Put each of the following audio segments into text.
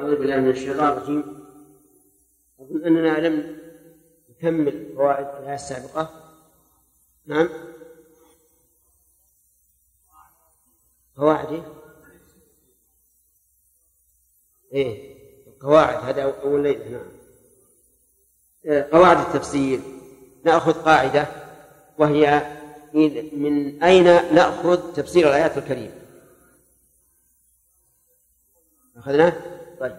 أعوذ بالله من الشيطان الرجيم. أظن أننا لم نكمل فوائد الآية السابقة. نعم، قواعد قواعد، هذا أول ليلة. نعم، قواعد التفسير. نأخذ قاعدة وهي من أين نأخذ تفسير الآيات الكريمة. أخذناه؟ طيب.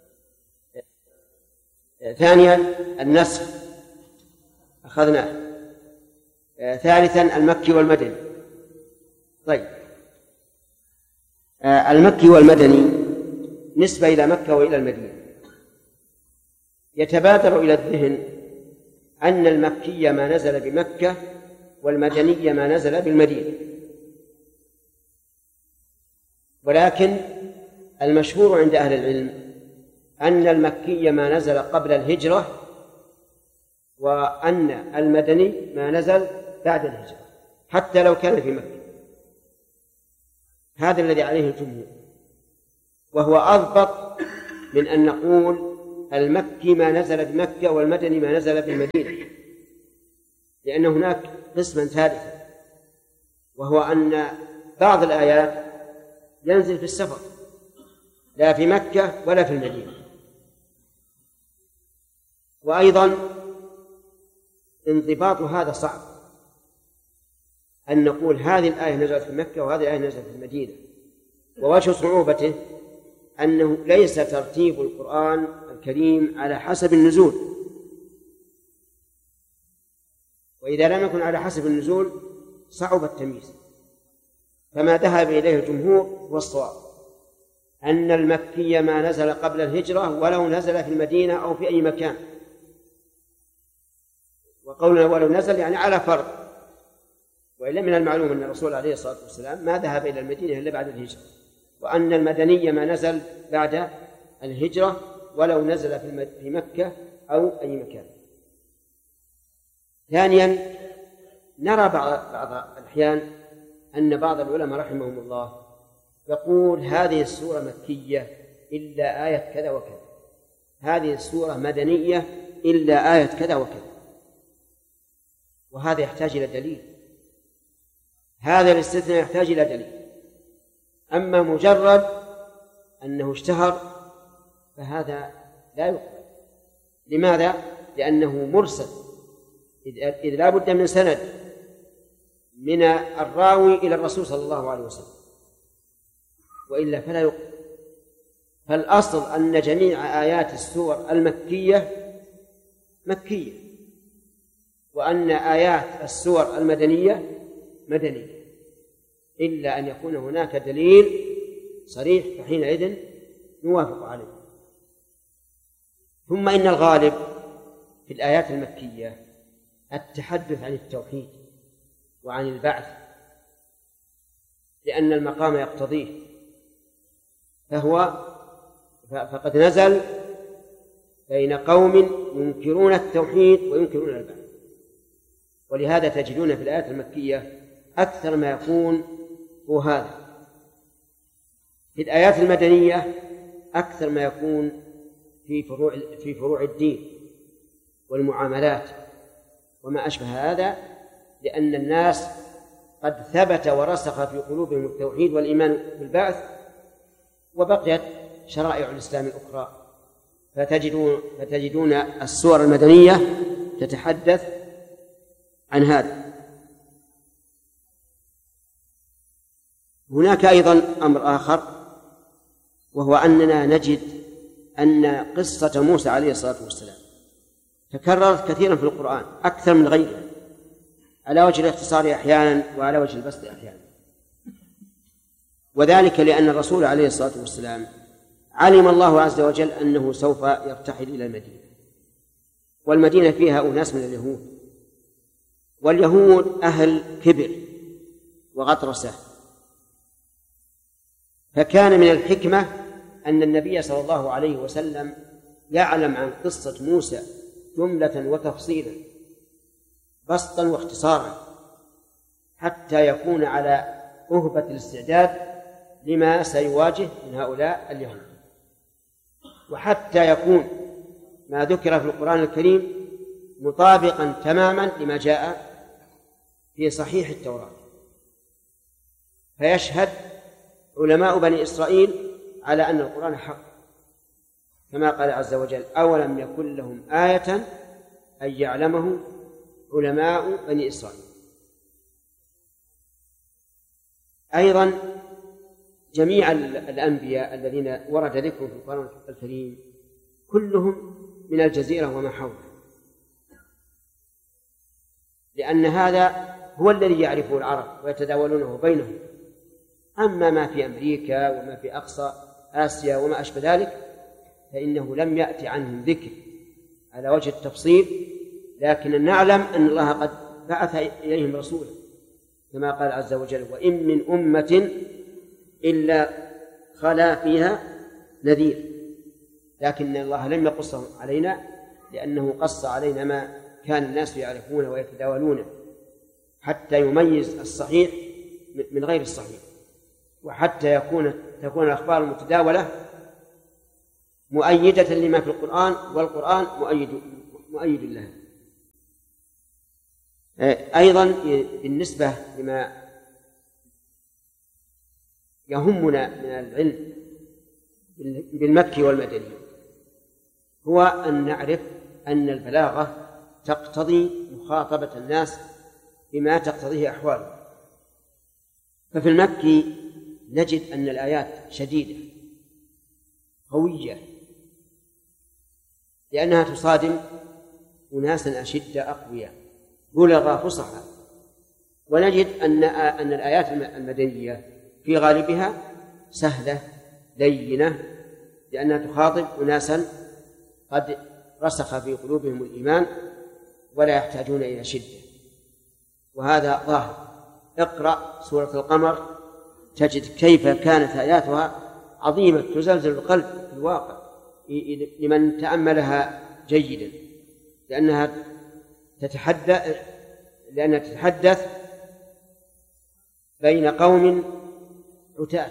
ثانيا النسخ أخذناه. ثالثا المكي والمدني. طيب، المكي والمدني نسبة إلى مكة وإلى المدينة. يتبادر إلى الذهن أن المكي ما نزل بمكة والمدني ما نزل بالمدينة، ولكن المشهور عند أهل العلم أن المكي ما نزل قبل الهجرة، وأن المدني ما نزل بعد الهجرة حتى لو كان في مكة. هذا الذي عليه الجمهور، وهو أضبط من أن نقول المكي ما نزل بمكة والمدني ما نزل بالمدينة، لأن هناك قسما ثالثا، وهو أن بعض الآيات ينزل في السفر لا في مكة ولا في المدينة. وأيضا انضباط هذا صعب، أن نقول هذه الآية نزلت في مكة وهذه الآية نزلت في المدينة. ووجه صعوبته أنه ليس ترتيب القرآن الكريم على حسب النزول، وإذا لم يكن على حسب النزول صعب التمييز. فما ذهب إليه الجمهور هو الصواب، أن المكي ما نزل قبل الهجرة ولو نزل في المدينة أو في أي مكان. وقولنا ولو نزل يعني على فرض، وإلا من المعلوم أن الرسول عليه الصلاة والسلام ما ذهب إلى المدينة إلا بعد الهجرة، وأن المدني ما نزل بعد الهجرة ولو نزل في مكة أو أي مكان. ثانيا، نرى بعض الأحيان أن بعض العلماء رحمهم الله يقول هذه السورة مكية إلا آية كذا وكذا، هذه السورة مدنية إلا آية كذا وكذا، وهذا يحتاج إلى دليل. هذا الاستثناء يحتاج إلى دليل. أما مجرد أنه اشتهر فهذا لا يقبل. لماذا؟ لأنه مرسل، إذ لا بد من سند من الراوي إلى الرسول صلى الله عليه وسلم، وإلا فلا يقبل. فالأصل أن جميع آيات السور المكية مكية، وأن آيات السور المدنية مدنية، إلا أن يكون هناك دليل صريح، فحينئذ نوافق عليه. ثم إن الغالب في الآيات المكية التحدث عن التوحيد وعن البعث، لأن المقام يقتضيه، فقد نزل بين قوم ينكرون التوحيد وينكرون البعث. ولهذا تجدون في الآيات المكية أكثر ما يكون هو هذا. في الآيات المدنية أكثر ما يكون في فروع الدين والمعاملات وما أشبه هذا، لأن الناس قد ثبت ورسخ في قلوبهم التوحيد والإيمان بالبعث، وبقيت شرائع الإسلام الأخرى، فتجدون السور المدنية تتحدث عن هذا. هناك أيضا أمر آخر، وهو أننا نجد أن قصة موسى عليه الصلاة والسلام تكررت كثيرا في القرآن أكثر من غيره، على وجه الاختصار أحيانا وعلى وجه البسط أحيانا. وذلك لأن الرسول عليه الصلاة والسلام علم الله عز وجل أنه سوف يرتحل إلى المدينة، والمدينة فيها أناس من اليهود، واليهود أهل كبر وغطرسة، فكان من الحكمة أن النبي صلى الله عليه وسلم يعلم عن قصة موسى جملة وتفصيلا، بسطا واختصارا، حتى يكون على أهبة الاستعداد لما سيواجه من هؤلاء اليهود. وحتى يكون ما ذكر في القرآن الكريم مطابقا تماما لما جاء في صحيح التوراة. فيشهد علماء بني إسرائيل على أن القرآن حق، كما قال عز وجل: أولم يكن لهم آية أن يعلمه علماء بني إسرائيل. أيضا جميع الأنبياء الذين ورد ذكرهم في القرآن الكريم كلهم من الجزيرة وما حولها، لأن هذا هو الذي يعرفه العرب ويتداولونه بينهم. أما ما في أمريكا وما في أقصى آسيا وما أشبه ذلك فإنه لم يأتي عنهم ذكر على وجه التفصيل، لكن نعلم أن الله قد بعث إليهم رسولا، كما قال عز وجل: وإن من أمة إلا خلا فيها نذير. لكن الله لم يقصه علينا، لأنه قص علينا ما كان الناس يعرفونه ويتداولونه، حتى يميز الصحيح من غير الصحيح، وحتى تكون الأخبار المتداولة مؤيدة لما في القرآن، والقرآن مؤيد لها. أيضا بالنسبة لما يهمنا من العلم بالمكي والمدني هو أن نعرف أن البلاغة تقتضي مخاطبة الناس بما تقتضيه أحواله. ففي المكي نجد أن الآيات شديدة قوية، لأنها تصادم أناسا أشدة أقوياء بلغا فصحى. ونجد أن الآيات المدنية في غالبها سهلة لينة، لأنها تخاطب أناسا قد رسخ في قلوبهم الإيمان ولا يحتاجون إلى شدة، وهذا ظاهر. اقرأ سورة القمر تجد كيف كانت آياتها عظيمة تزلزل القلب في الواقع لمن تأملها جيدا، لأنها تتحدث بين قوم عتاة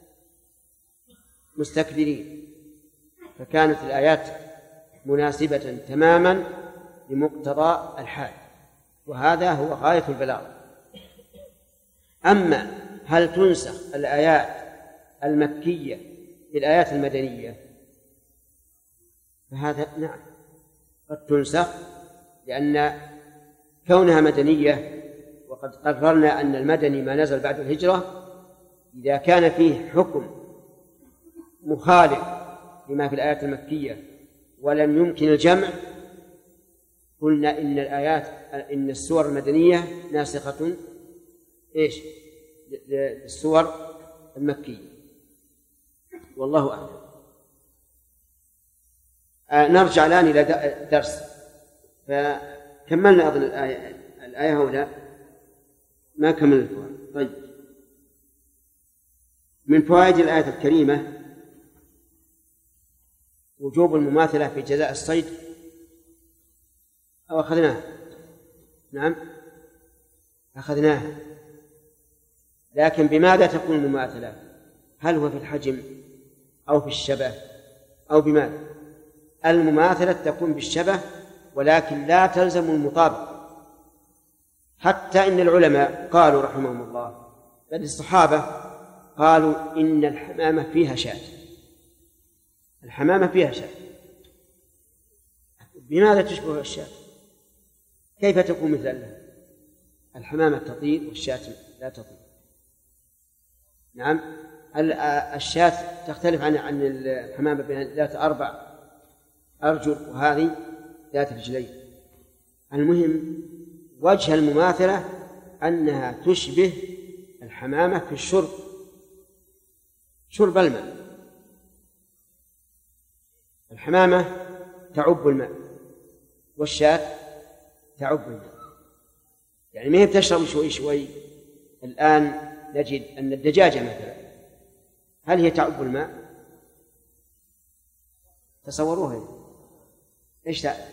مستكبرين، فكانت الآيات مناسبة تماما لمقتضى الحال، وهذا هو غاية البلاغة. أما هل تنسخ الآيات المكية بالآيات المدنية؟ فهذا نعم قد تنسخ، لأن كونها مدنية، وقد قررنا أن المدني ما نزل بعد الهجرة، إذا كان فيه حكم مخالف لما في الآيات المكية ولم يمكن الجمع، قلنا إن السور المدنية ناسخة للسور المكية، والله أعلم. نرجع الآن إلى درس، فكملنا أظن الآية هؤلاء ما كملنا الفوائد. طيب، من فوائد الآية الكريمة وجوب المماثلة في جزاء الصيد، أو أخذناه؟ نعم أخذناه، لكن بماذا تكون المماثلة؟ هل هو في الحجم أو في الشبه أو بماذا؟ المماثلة تكون بالشبه، ولكن لا تلزم المطابقة. حتى إن العلماء قالوا رحمهم الله، بل الصحابة قالوا إن الحمامة فيها شاة، الحمامة فيها شاة، بماذا تشبه الشاة؟ كيف تكون مثلها؟ الحمامة تطير والشاة لا تطير. نعم، الشاة تختلف عن الحمامة بين ذات 4 أرجل وهذه ذات رجلين. المهم وجه المماثلة أنها تشبه الحمامة في شرب الماء. الحمامة تعب الماء والشاة تعب الماء، يعني ما هي بتشرب شوي شوي. الآن نجد أن الدجاجة مثلا هل هي تعب الماء؟ تصوروها إيش تعب؟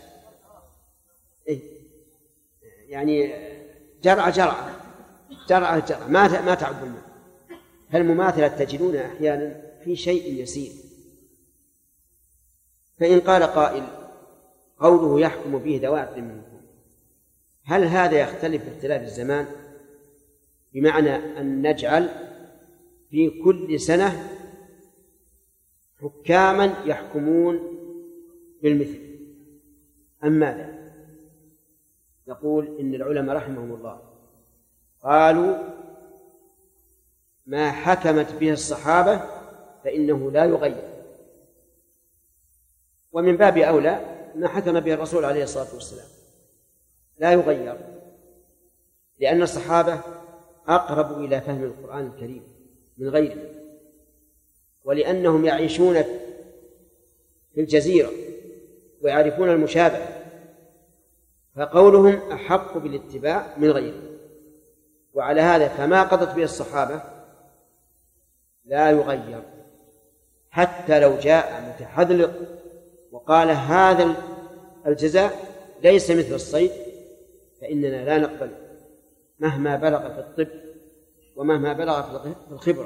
يعني جرعة ما تعب الماء. فالمماثلة تجدونها أحيانا في شيء يسير، فإن قال قائل قوله يحكم به ذوي عدل منكم، هل هذا يختلف باختلاف الزمان؟ بمعنى أن نجعل في كل سنة حكاما يحكمون بالمثل أم ماذا؟ نقول إن العلماء رحمهم الله قالوا ما حكمت به الصحابة فإنه لا يغير، ومن باب أولى ما حكم به الرسول عليه الصلاة والسلام لا يغير، لأن الصحابة أقرب إلى فهم القرآن الكريم من غيره، ولأنهم يعيشون في الجزيرة ويعرفون المشابه، فقولهم أحق بالاتباع من غيره. وعلى هذا فما قضت به الصحابة لا يغير، حتى لو جاء متحذلق وقال هذا الجزاء ليس مثل الصيد فإننا لا نقبل مهما بلغ في الطب ومهما بلغ في الخبرة.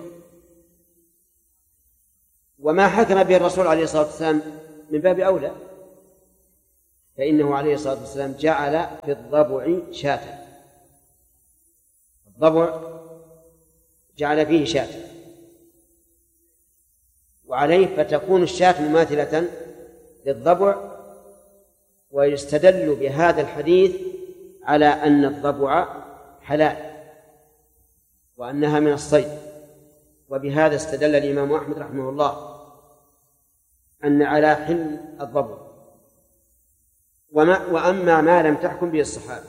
وما حكم به الرسول عليه الصلاة والسلام من باب أولى، فإنه عليه الصلاة والسلام جعل في الضبع شاة، الضبع جعل فيه شاة، وعليه فتكون الشاة مماثلة للضبع، ويستدل بهذا الحديث على أن الضبع حلال وأنها من الصيد. وبهذا استدل الإمام أحمد رحمه الله أن على حل الضبع. وأما ما لم تحكم به الصحابة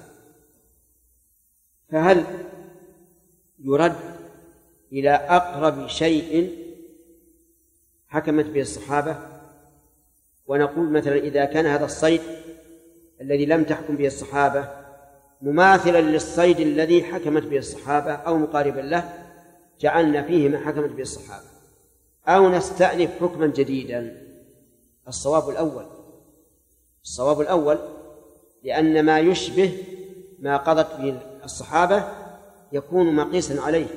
فهل يرد إلى أقرب شيء حكمت به الصحابة؟ ونقول مثلا إذا كان هذا الصيد الذي لم تحكم به الصحابة مماثلا للصيد الذي حكمت به الصحابة أو مقاربا له جعلنا فيه ما حكمت به الصحابة، أو نستأنف حكما جديدا. الصواب الأول لأن ما يشبه ما قضت به الصحابة يكون مقيسا عليه،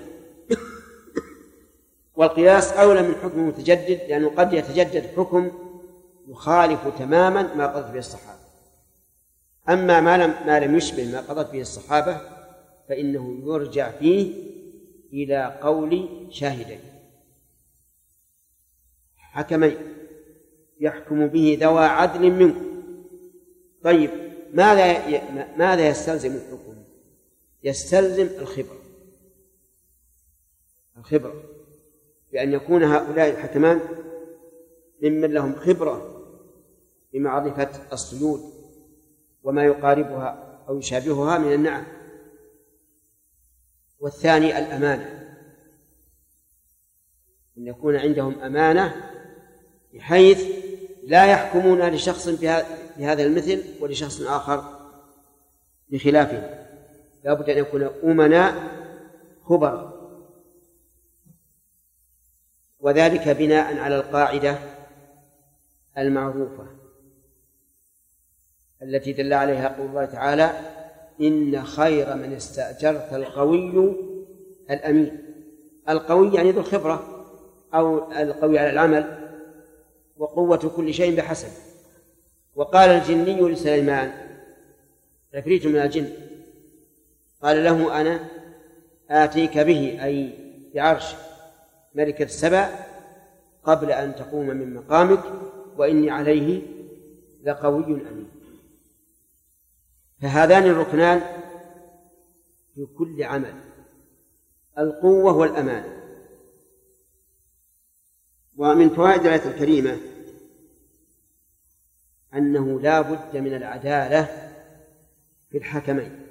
والقياس أولى من حكم متجدد، لأنه قد يتجدد حكم يخالف تماما ما قضت به الصحابة. أما ما لم يشبه ما قضت به الصحابة فإنه يرجع فيه إلى قول شاهدين حكمين يحكم به ذوى عدل منكم. طيب ماذا يستلزم الحكم؟ يستلزم الخبرة بأن يكون هؤلاء الحكمان ممن لهم خبرة بمعرفة الصيود وما يقاربها أو يشابهها من النعم. والثاني الأمانة، أن يكون عندهم أمانة بحيث لا يحكمون لشخص بهذا المثل ولشخص آخر بخلافه، لا بد أن يكون أمناء خبراء، وذلك بناء على القاعدة المعروفة التي دل عليها قول الله تعالى إن خير من استأجرت القوي الأمين. القوي يعني ذو الخبرة أو القوي على العمل، وقوة كل شيء بحسب. وقال الجني لسليمان عفريت من الجن قال له أنا آتيك به أي بعرش ملكة السبع قبل أن تقوم من مقامك وإني عليه لقوي أمين. فهذان الركنان في كل عمل، القوة والأمانة. ومن فوائد الآية الكريمة أنه لا بد من العدالة في الحكمين،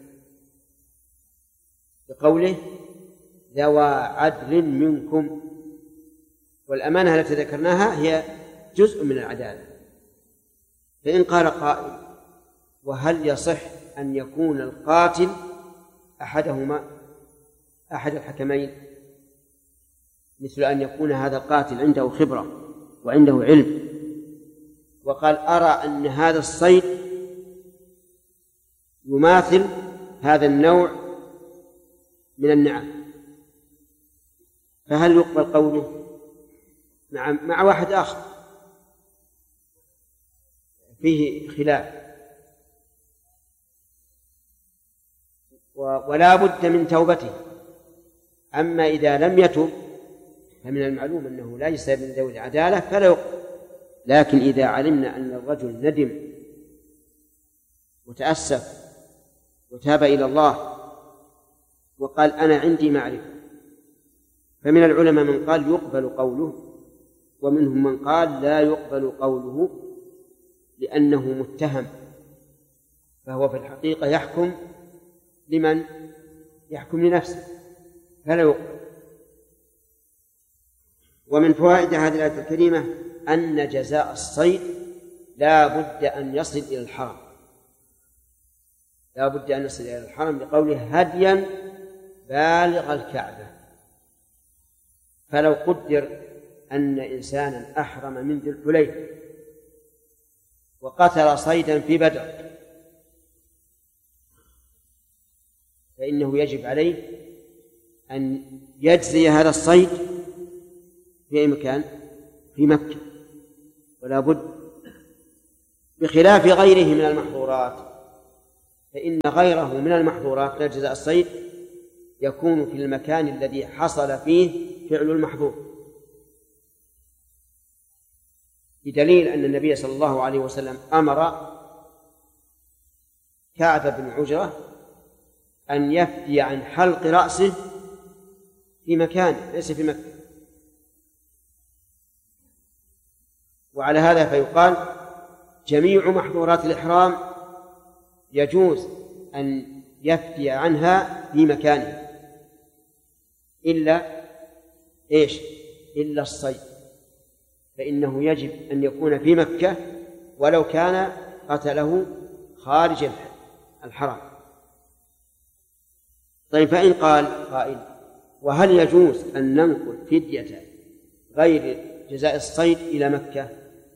بقوله ذوى عدل منكم، والأمانة التي ذكرناها هي جزء من العدالة. فإن قال قائل وهل يصح أن يكون القاتل أحد الحكمين، مثل أن يكون هذا القاتل عنده خبرة وعنده علم وقال أرى أن هذا الصيد يماثل هذا النوع من النعم، فهل يقبل قوله مع واحد آخر فيه خلاف، ولا بد من توبته. أما إذا لم يتب فمن المعلوم أنه ليس من ذوي العدالة فلا يقبل. لكن إذا علمنا أن الرجل ندم وتأسف وتاب إلى الله وقال أنا عندي معرفة، فمن العلماء من قال يقبل قوله، ومنهم من قال لا يقبل قوله لأنه متهم، فهو في الحقيقة يحكم لمن؟ يحكم لنفسه فلا يقبل. ومن فوائد هذه الآية الكريمة أن جزاء الصيد لا بد أن يصل إلى الحرم، لا بد أن يصل إلى الحرم لقوله هديا بالغ الكعبة. فلو قدر أن إنسانا أحرم من ذي الحليفة وقتل صيدا في بدر فإنه يجب عليه أن يجزي هذا الصيد في أي مكان؟ في مكة، ولا بد، بخلاف غيره من المحظورات، فإن غيره من المحظورات غير جزاء الصيد يكون في المكان الذي حصل فيه فعل المحظور، بدليل أن النبي صلى الله عليه وسلم أمر كعب بن عجرة أن يفدي عن حلق رأسه في مكان ليس في مكة. وعلى هذا فيقال جميع محظورات الإحرام يجوز أن يفدي عنها في مكانه إلا إيش؟ إلا الصيد، فإنه يجب أن يكون في مكة ولو كان قتله خارج الحرم. طيب، فإن قال قائل وهل يجوز أن ننقل فدية غير جزاء الصيد إلى مكة؟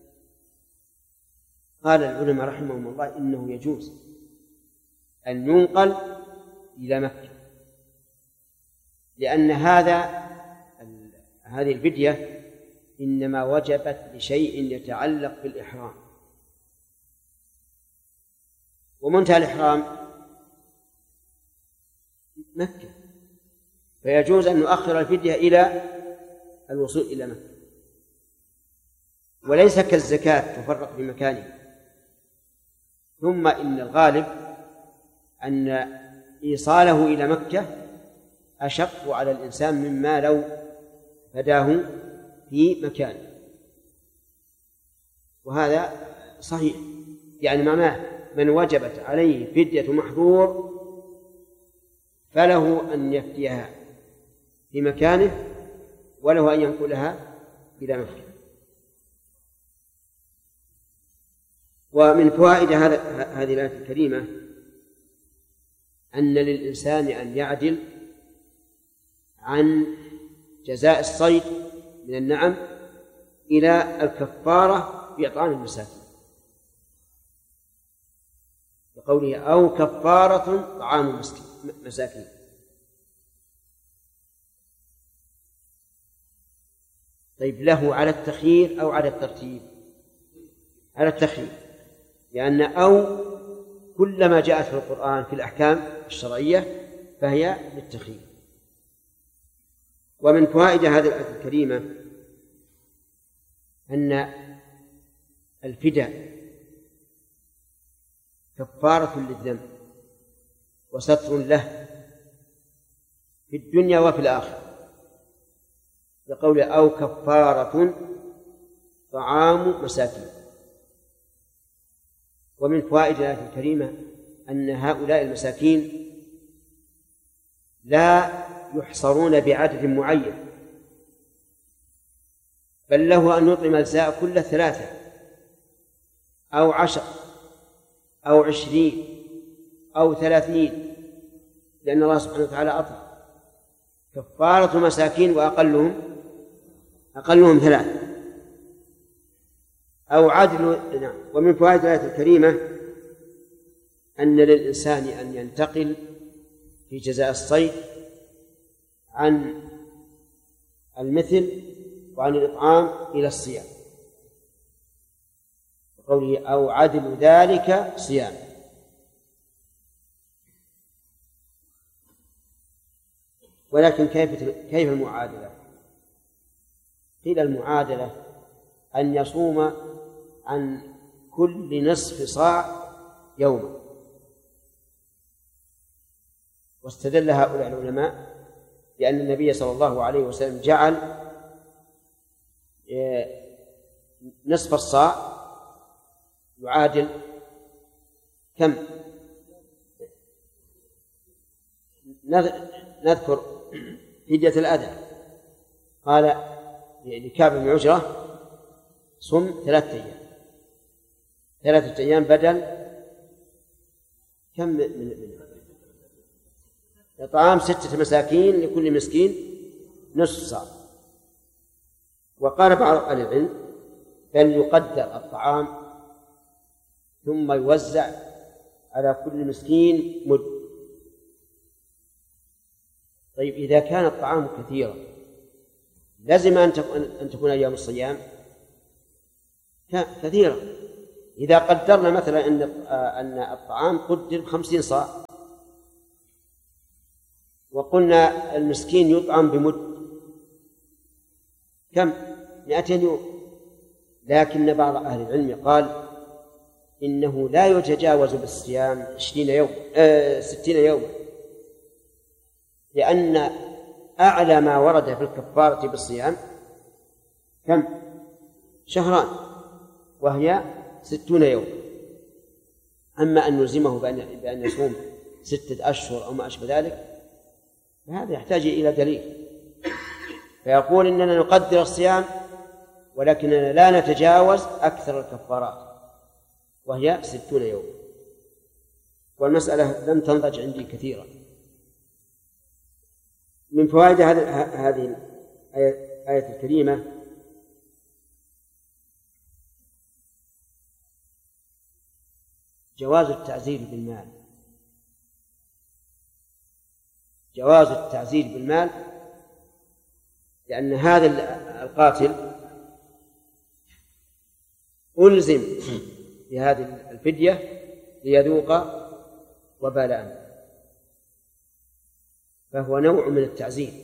قال العلماء رحمهم الله إنه يجوز أن ينقل إلى مكة، لأن هذه الفدية إنما وجبت لشيء يتعلق بالإحرام، ومنتهى الإحرام مكة، فيجوز أن نؤخر الفدية إلى الوصول إلى مكة، وليس كالزكاة تفرق بمكانها. ثم إن الغالب أن إيصاله إلى مكة أشق على الإنسان مما لو فداه في مكانه، وهذا صحيح، يعني معناه من وجبت عليه فدية محظور فله أن يفديها في مكانه وله أن ينقلها إلى مكة. ومن فوائد هذه الآية الكريمة أن للإنسان أن يعدل عن جزاء الصيد من النعم إلى الكفارة بإطعام المساكين، بقوله أو كفارة طعام مساكين. طيب، له على التخيير أو على الترتيب؟ على التخيير، لأن أو كلما جاءت في القرآن في الأحكام الشرعية فهي للتخيير. ومن فوائد هذه الآية الكريمة أن الفداء كفارة للذنب وستر له في الدنيا وفي الآخرة، يقول أو كفارة طعام مساكين. ومن فوائد الآية الكريمة أن هؤلاء المساكين لا يحصرون بعدد معين، بل له أن يطعم الجزاء كل 3 أو 10 أو 20 أو 30، لأن الله سبحانه وتعالى أطلق كفارة مساكين وأقلهم 3 أو عدل. نعم. ومن فوائد الآية الكريمة أن للإنسان أن ينتقل في جزاء الصيد عن المثل وعن الإطعام إلى الصيام، قوله أو عدل ذلك صيام. ولكن كيف المعادلة؟ قيل المعادلة أن يصوم عن كل نصف صاع يوما. واستدل هؤلاء العلماء بأن النبي صلى الله عليه وسلم جعل نصف الصاع يعادل كم؟ نذكر فدية الأذى. قال لكعب بن عجرة صم 3 أيام، 3 أيام بدل كم من طعام 6 مساكين لكل مسكين نصف صاع. وقال بعض أهل العلم بل يقدر الطعام ثم يوزع على كل مسكين مد. طيب إذا كان الطعام كثيرا لازم أن تكون أيام الصيام كثيرة. إذا قدرنا مثلا أن الطعام قدر 50 صاع وقلنا المسكين يطعم بمد كم؟ 200 يوم. لكن بعض أهل العلم قال إنه لا يتجاوز بالصيام 60 يوم، لأن أعلى ما ورد في الكفارة بالصيام كم؟ 2 شهر وهي 60 يوم. أما أن نلزمه بأن يصوم 6 أشهر أو ما أشبه ذلك فهذا يحتاج إلى دليل. فيقول إننا نقدر الصيام ولكننا لا نتجاوز أكثر الكفارات وهي 60 يوم. والمسألة لم تنضج عندي كثيرا. من فوائد هذه الآية الكريمة جواز التعزير بالمال. جواز التعزير بالمال لأن هذا القاتل ألزم بهذه الفدية ليذوق وبال أمره، فهو نوع من التعزير.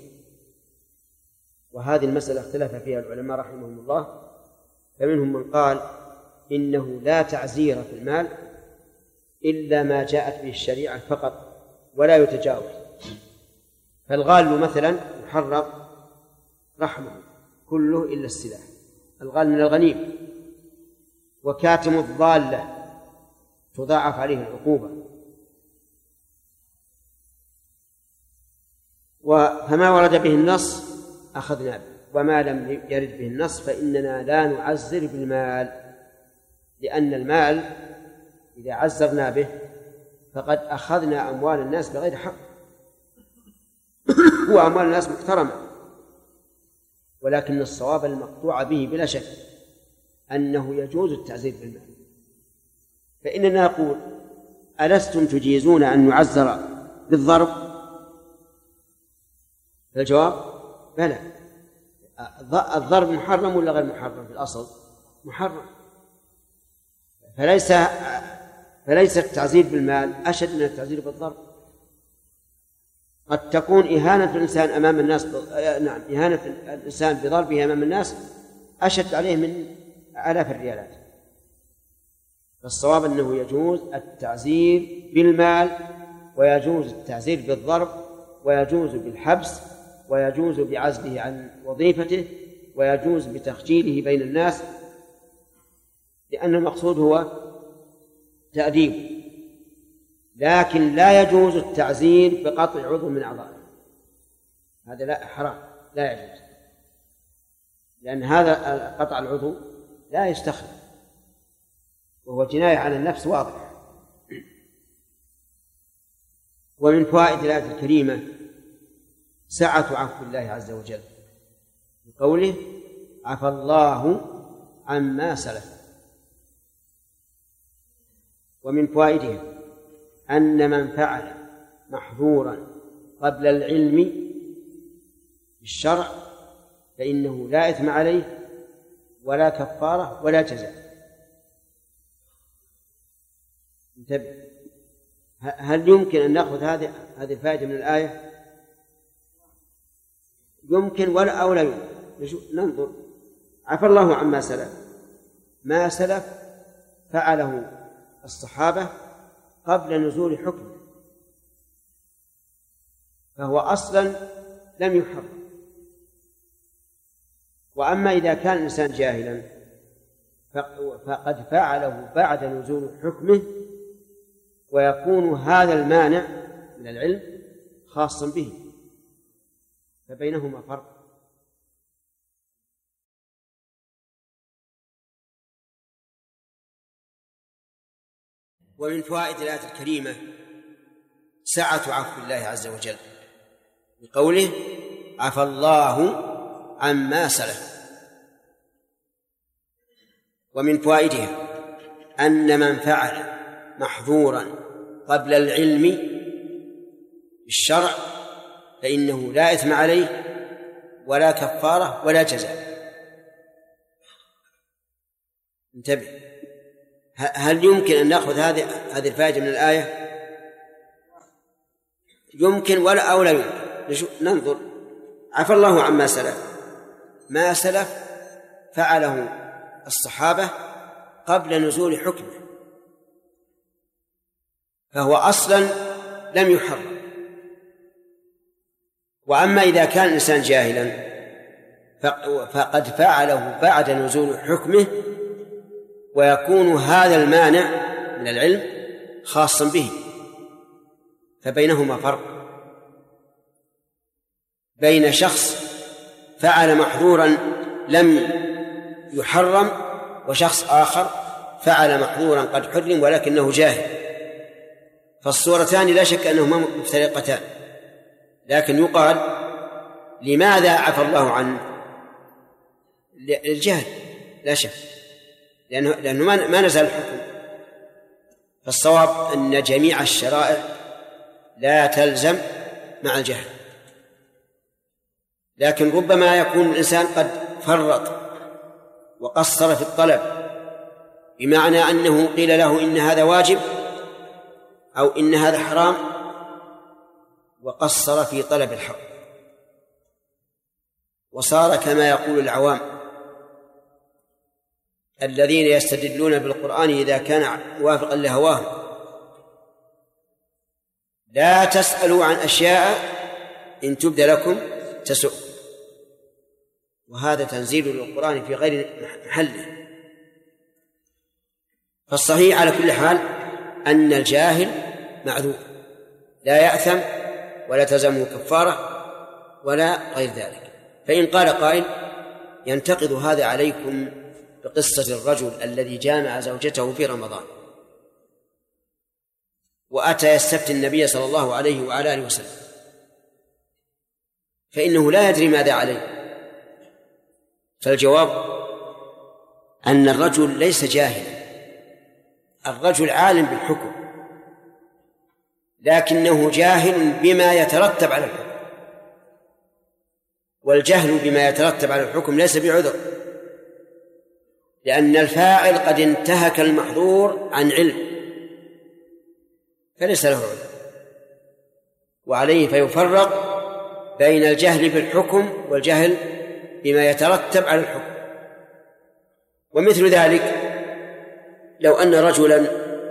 وهذه المسألة اختلف فيها العلماء رحمهم الله، فمنهم من قال إنه لا تعزير في المال إلا ما جاءت به الشريعة فقط ولا يتجاوز. فالغال مثلا محرم رحمه كله إلا السلاح، الغال من الغنيم. وكاتم الضالة تضاعف عليه العقوبة. فما ورد به النص أخذنا به، وما لم يرد به النص فإننا لا نعزر بالمال، لأن المال إذا عزرنا به فقد أخذنا أموال الناس بغير حق وأموال الناس محترمة. ولكن الصواب المقطوع به بلا شك أنه يجوز التعزير بالمال. فإننا نقول ألستم تجيزون أن يعزر بالضرب؟ فالجواب بلى. الضرب محرم ولا غير محرم؟ في الأصل محرم. فليس التعزير بالمال أشد من التعزير بالضرب. قد تكون إهانة الإنسان أمام الناس إهانة الإنسان بضربه أمام الناس أشد عليه من آلاف الريالات. فالصواب أنه يجوز التعزير بالمال، ويجوز التعزير بالضرب، ويجوز بالحبس، ويجوز بعزله عن وظيفته، ويجوز بتخجيله بين الناس، لأن المقصود هو تأديب. لكن لا يجوز التعزير بقطع عضو من أعضائه، هذا لا، حرام، لا يجوز، لأن هذا قطع العضو لا يستخدم وهو جناية على النفس واضح. ومن فوائد الآية الكريمة سعة عفو الله عز وجل بقوله عفى الله عما سلف. ومن فوائدها أن من فعل محظورا قبل العلم بالشرع فإنه لا إثم عليه ولا كفارة ولا جزاء. انتبه. هل يمكن أن نأخذ هذه الفائدة من الآية؟ يمكن ولا أو لا يمكن. ننظر. عفى الله عما سلف. ما سلف فعله الصحابة قبل نزول حكمه، فهو أصلا لم يحرم. وأما إذا كان الإنسان جاهلا فقد فعله بعد نزول حكمه، ويكون هذا المانع من العلم خاصا به، فبينهما فرق. ومن فوائد الآية الكريمة سعة عفو الله عز وجل بقوله عفى الله عما سلف. ومن فوائدها أن من فعل محظورا قبل العلم بالشرع فإنه لا إثم عليه ولا كفارة ولا جزاء. انتبه. هل يمكن أن نأخذ هذه الفائدة من الآية؟ يمكن ولا أو لا يمكن. ننظر. عفى الله عما سلف. ما سلف فعله الصحابة قبل نزول حكمه، فهو أصلا لم يحرم. وأما إذا كان الإنسان جاهلا فقد فعله بعد نزول حكمه، ويكون هذا المانع من العلم خاصا به، فبينهما فرق. بين شخص فعل محظورا لم يحرم وشخص آخر فعل محظورا قد حرم ولكنه جاهل، فالصورتان لا شك أنهما مفترقتان، لكن يقال لماذا عفى الله عنه؟ للجهل لا شك، لأنه ما نزل الحكم. فالصواب أن جميع الشرائع لا تلزم مع الجهل، لكن ربما يكون الإنسان قد فرط وقصر في الطلب، بمعنى أنه قيل له إن هذا واجب أو إن هذا حرام وقصر في طلب الحق، وصار كما يقول العوام الذين يستدلون بالقرآن إذا كان موافقا لهواهم: لا تسألوا عن أشياء إن تبد لكم تسؤ. وهذا تنزيل للقرآن في غير محله. فالصحيح على كل حال أن الجاهل معذور لا يأثم ولا تلزمه كفارة ولا غير ذلك. فإن قال قائل ينتقد هذا عليكم بقصة الرجل الذي جامع زوجته في رمضان وأتى يستفتي النبي صلى الله عليه وعلى آله وسلم، فإنه لا يدري ماذا عليه. فالجواب أن الرجل ليس جاهلا، الرجل عالم بالحكم، لكنه جاهل بما يترتب على الحكم، والجهل بما يترتب على الحكم ليس بعذر، لأن الفاعل قد انتهك المحظور عن علم فليس له عذر. وعليه فيفرق بين الجهل بالحكم والجهل بما يترتب على الحكم. ومثل ذلك لو أن رجلا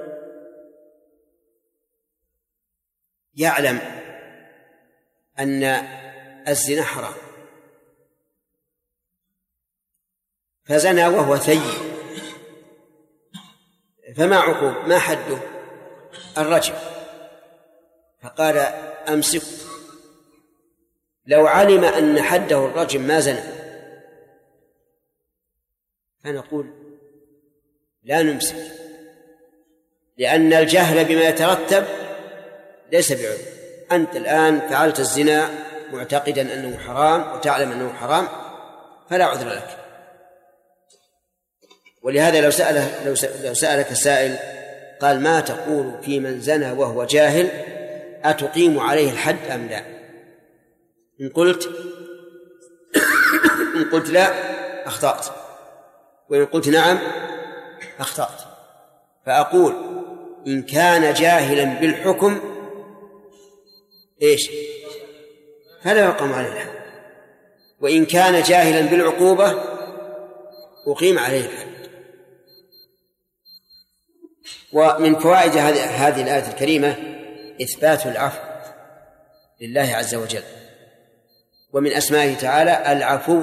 يعلم أن الزنا حرام فزنى وهو ثيب، فما عقوب؟ ما حده؟ الرجم. فقال أمسك. لو علم أن حده الرجم ما زنى فنقول لا نمسك، لأن الجهل بما يترتب ليس بعذر. أنت الآن فعلت الزنا معتقدا أنه حرام وتعلم أنه حرام فلا عذر لك. ولهذا لو سألك سائل قال ما تقول في من زنى وهو جاهل، أتقيم عليه الحد أم لا؟ إن قلت لا أخطأت، وإن قلت نعم أخطأت. فأقول إن كان جاهلا بالحكم إيش فلا يقام عليه الحد، وإن كان جاهلا بالعقوبة أقيم عليه الحد. ومن فوائد هذه الآية الكريمة إثبات العفو لله عز وجل، ومن أسمائه تعالى العفو.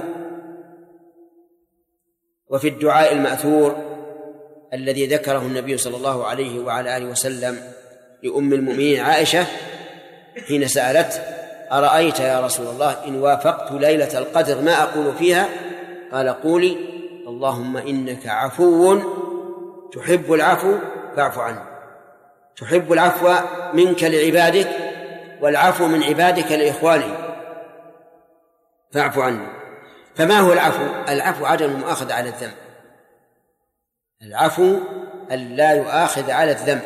وفي الدعاء المأثور الذي ذكره النبي صلى الله عليه وعلى آله وسلم لأم المؤمنين عائشة حين سألت: أرأيت يا رسول الله إن وافقت ليلة القدر ما أقول فيها؟ قال: قولي: اللهم إنك عفو تحب العفو فاعف عني. تحب العفو منك لعبادك، والعفو من عبادك لإخوانهم، فاعف عني. فما هو العفو؟ العفو عدم المؤاخذة على الذنب، العفو أن لا يؤاخذ على الذنب.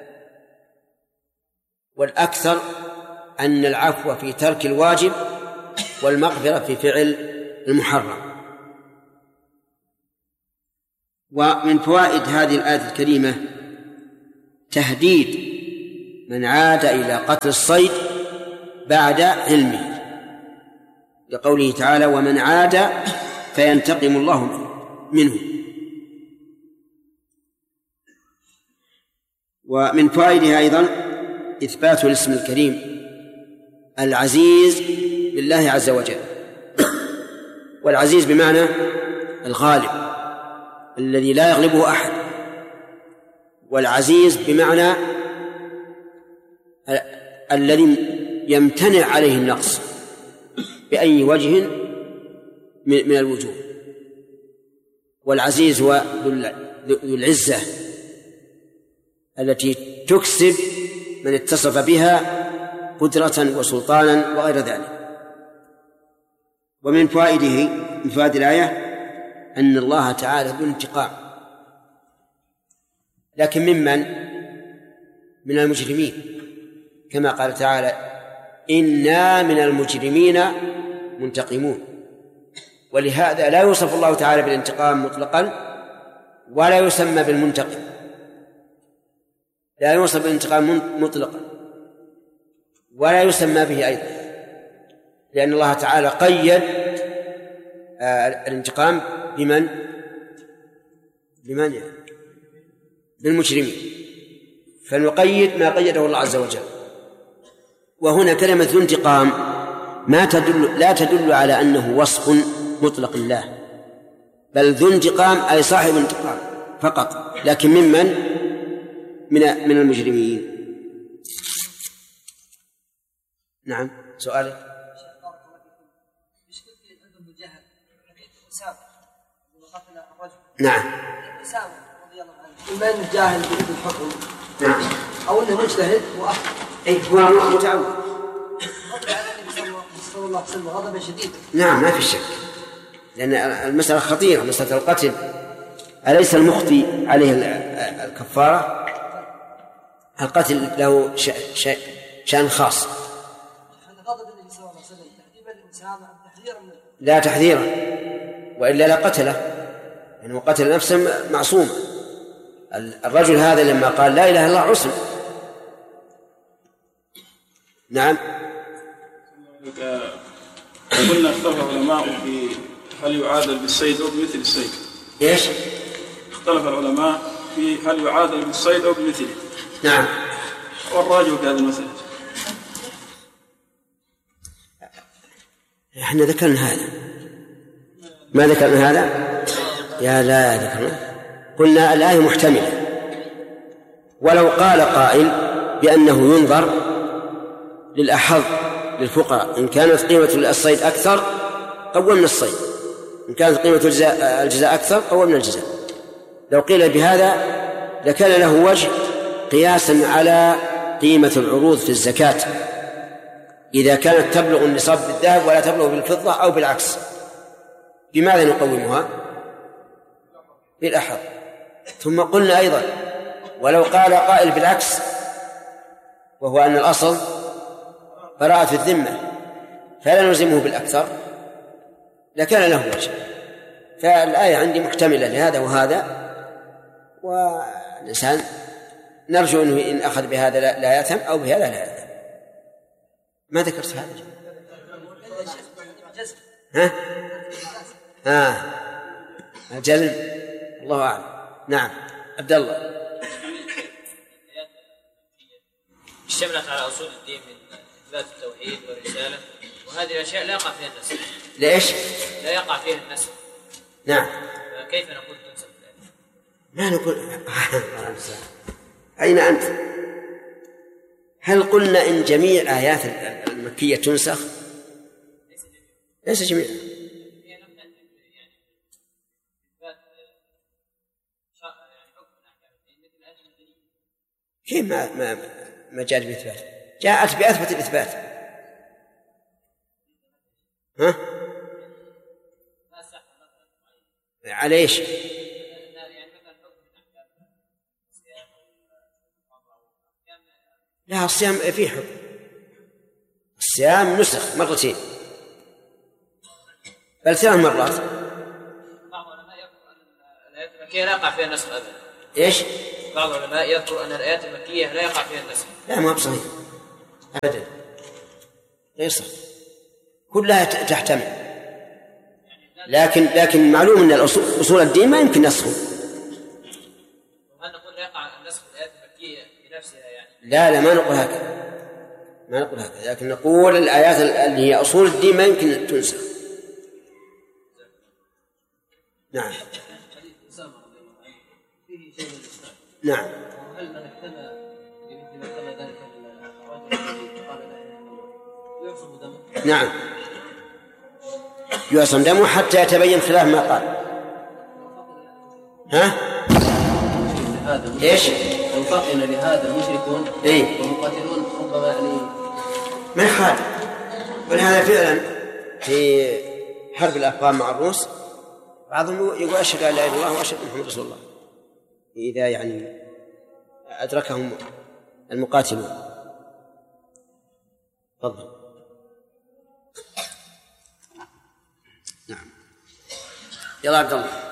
والأكثر أن العفو في ترك الواجب والمغفرة في فعل المحرم. ومن فوائد هذه الآية الكريمة تهديد من عاد إلى قتل الصيد بعد علمه، لقوله تعالى: ومن عاد فينتقم الله منه. ومن فوائدها أيضا إثبات الاسم الكريم العزيز لله عز وجل. والعزيز بمعنى الغالب الذي لا يغلبه أحد، والعزيز بمعنى الذي يمتنع عليه النقص بأي وجه من الوجوه. والعزيز هو ذو العزة التي تكسب من اتصف بها قدرة وسلطانا وغير ذلك. ومن فوائده من فوائد الآية أن الله تعالى ذو انتقام، لكن ممن؟ من المجرمين، كما قال تعالى: إنا من المجرمين منتقمون. ولهذا لا يوصف الله تعالى بالانتقام مطلقا، ولا يسمى بالمنتقم، لا يوصف بالانتقام مطلقا ولا يسمى به أيضا، لأن الله تعالى قيد الانتقام بمن؟ بالمجرمين، فنقيد ما قيده الله عز وجل. وهنا كلمة ذو انتقام لا تدل على أنه وصف مطلق الله، بل ذو انتقام أي صاحب انتقام فقط، لكن من المجرمين. نعم، سؤالك. نعم. إما أنه جاهل بالحكم، نعم، أو أنه مجتهد وأخطأ. أي هو متعود. صلى الله عليه وسلم غضبا شديدا. نعم، ما في شك، لأن المسألة خطيرة، مسألة القتل. أليس المخطي عليه الكفارة؟ القتل له شأن خاص. غضب النبي صلى الله عليه وسلم تحذيرا للإنسان تحذيرا منه. لا تحذيرا، وإلا لا قتله، لأنه يعني قتل نفسه معصوم. الرجل هذا لما قال لا إله إلا الله عصم. نعم. قلنا اختلف العلماء في هل يعادل بالصيد أو بمثل الصيد. إيش؟ اختلف العلماء في هل يعادل بالصيد أو بمثله. نعم. والراجح في هذه المسألة. احنا ذكرنا هذا، ما ذكرنا هذا؟ يا لا ذكرنا. قلنا الآية محتملة، ولو قال قائل بأنه ينظر للأحظ للفقراء، إن كانت قيمة الصيد أكثر قومنا الصيد، إن كانت قيمة الجزاء أكثر قومنا الجزاء. لو قيل بهذا لكان له وجه قياسا على قيمة العروض في الزكاة إذا كانت تبلغ النصاب بالذهب ولا تبلغ بالفضة أو بالعكس. بماذا نقومها؟ بالأحظ. ثم قلنا أيضا ولو قال قائل بالعكس، وهو أن الأصل براءة الذمة فلا نلزمه بالأكثر، لكان له وجه. فالآية عندي محتملة لهذا وهذا، والإنسان نرجو أنه إن أخذ بهذا لا يأثم أو بهذا لا يأثم. ما ذكرت هذا. الجزم الله أعلم. نعم عبد الله. اشتملت على أصول الدين من إثبات التوحيد والرسالة، وهذه الأشياء لا يقع فيها النسخ. ليش؟ لا يقع فيها النسخ. نعم. كيف نقول تنسخ؟ ما نقول. أين أنت؟ هل قلنا إن جميع آيات المكية تنسخ؟ ليس جميع. كيف ما جاءت بإثبات؟ جاءت بأثبت الإثبات. ها؟ على إيش؟ لا، الصيام فيه حكم. الصيام نسخ مرتين بل 3 مرات. بعض العلماء يذكر أن الآيات المكية لا يقع فيها النسخ أبدا. إيش؟ بعض العلماء يذكر أن الآيات المكية لا يقع فيها النسخ. لا، ما بصحيح أبدا، غير صحيح، كلها تحتمل. لكن معلوم أن أصول الدين ما يمكن نسخه. وهل نقول لا يقع النسخ في الآيات المكية بنفسها يعني؟ لا، ما نقول هكذا، ما نقول هكذا، لكن نقول الآيات اللي هي أصول الدين ما يمكن تنسخ. نعم. نعم. هل من احتمى بمثل ما احتمى ذلك الرجل قال لا اله الا الله يعصم دمه؟ نعم، يعصم دمه حتى يتبين خلاف ما قال. ها؟ ايش؟ لو فطن لهذا المشركون والمقاتلون ربما يعني ما يخالف. ولهذا فعلا في حرب الأفغان مع الروس بعضهم يقول أشهد أن لا إله إلا الله وأشهد أن محمد رسول الله، إذا يعني أدركهم المقاتلون. تفضل. نعم. يلا عبد الله.